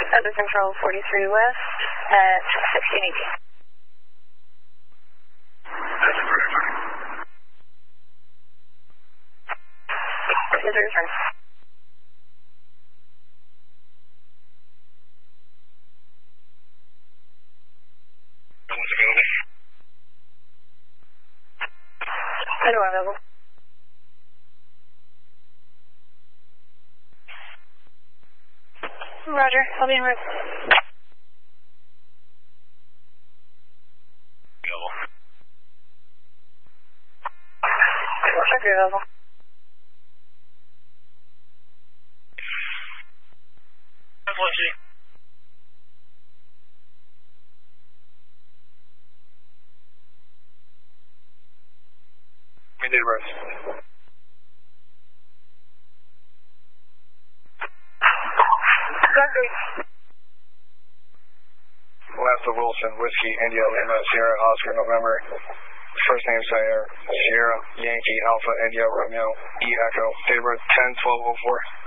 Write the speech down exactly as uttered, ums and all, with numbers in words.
Other Control forty-three West at sixteen eighteen. Is a return. I know I'm available. Roger, I'll be en route. Available. Check your available. Translation. We did rest. Last of Wilson, Whiskey, India, Lima, Sierra, Oscar, November. First name Sierra, Sierra, Yankee, Alpha, India, Romeo, E Echo. Date of birth ten twelve oh four.